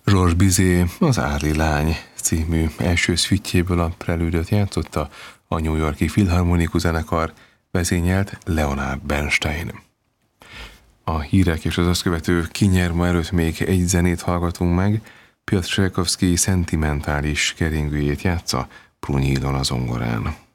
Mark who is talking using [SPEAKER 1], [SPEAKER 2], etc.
[SPEAKER 1] Georges Bizet az Árli lány című első szüitjéből a prelűdöt játszotta a New York-i Filharmonikus Zenekar, vezényelt Leonard Bernstein. A hírek és az azt követő kinyerma előtt még egy zenét hallgatunk meg, Piotr Csajkovszky szentimentális keringőjét játsza Prunyi Ilona zongorán.